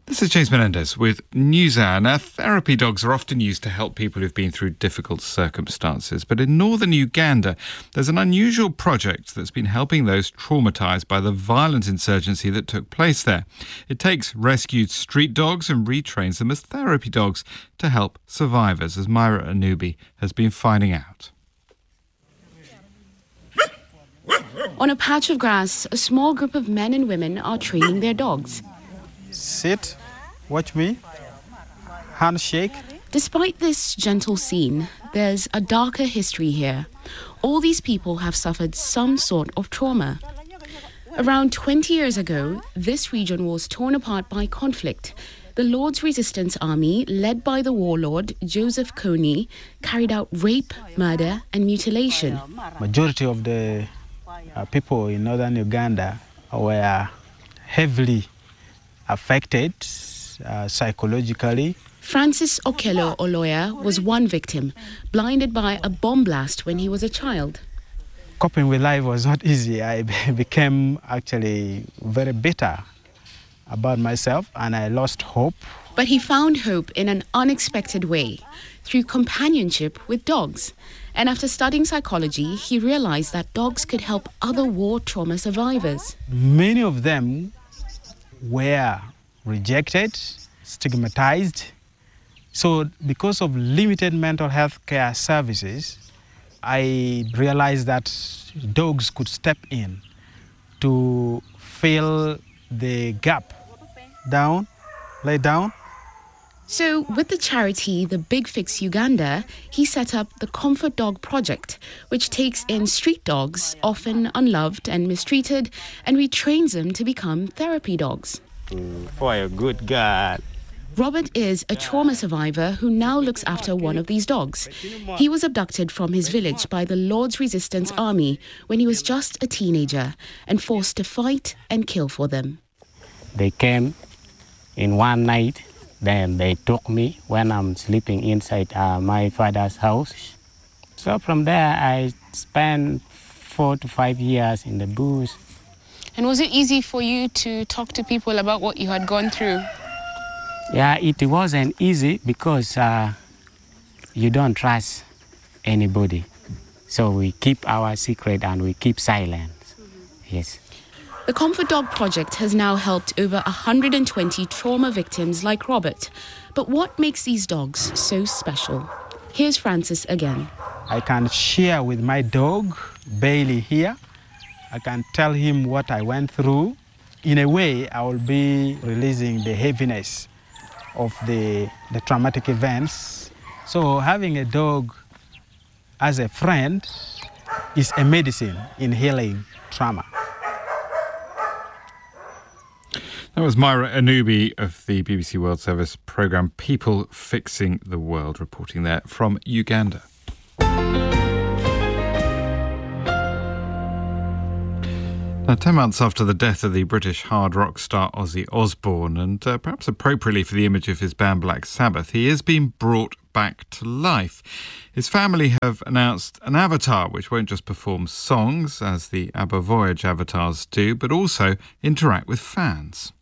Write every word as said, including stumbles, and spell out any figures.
This is James Menendez with Newshour. Now, therapy dogs are often used to help people who've been through difficult circumstances. But in northern Uganda, there's an unusual project that's been helping those traumatised by the violent insurgency that took place there. It takes rescued street dogs and retrains them as therapy dogs to help survivors, as Myra Anubi has been finding out. On a patch of grass, a small group of men and women are training their dogs. Sit, watch me, handshake. Despite this gentle scene, there's a darker history here. All these people have suffered some sort of trauma. Around twenty years ago, this region was torn apart by conflict. The Lord's Resistance Army, led by the warlord Joseph Kony, carried out rape, murder and mutilation. Majority of the uh, people in northern Uganda were heavily affected uh, psychologically. Francis Okello Oloya was one victim, blinded by a bomb blast when he was a child. Coping with life was not easy. I became actually very bitter about myself and I lost hope. But he found hope in an unexpected way, through companionship with dogs. And after studying psychology, he realized that dogs could help other war trauma survivors. Many of them were rejected, stigmatized. So because of limited mental health care services, I realized that dogs could step in to fill the gap. Down, lay down. So with the charity The Big Fix Uganda, he set up the Comfort Dog Project, which takes in street dogs, often unloved and mistreated, and retrains them to become therapy dogs. For a good God. Robert is a trauma survivor who now looks after one of these dogs. He was abducted from his village by the Lord's Resistance Army when he was just a teenager and forced to fight and kill for them. They came in one night. Then they took me when I'm sleeping inside uh, my father's house. So from there, I spent four to five years in the bush. And was it easy for you to talk to people about what you had gone through? Yeah, it wasn't easy because uh, you don't trust anybody. So we keep our secret and we keep silence. Mm-hmm. Yes. The Comfort Dog Project has now helped over one hundred twenty trauma victims like Robert. But what makes these dogs so special? Here's Francis again. I can share with my dog, Bailey here. I can tell him what I went through. In a way, I will be releasing the heaviness of the, the traumatic events. So having a dog as a friend is a medicine in healing trauma. That was Myra Anubi of the B B C World Service programme People Fixing the World, reporting there from Uganda. Now, ten months after the death of the British hard rock star Ozzy Osbourne, and uh, perhaps appropriately for the image of his band Black Sabbath, he is being brought back to life. His family have announced an avatar which won't just perform songs, as the ABBA Voyage avatars do, but also interact with fans.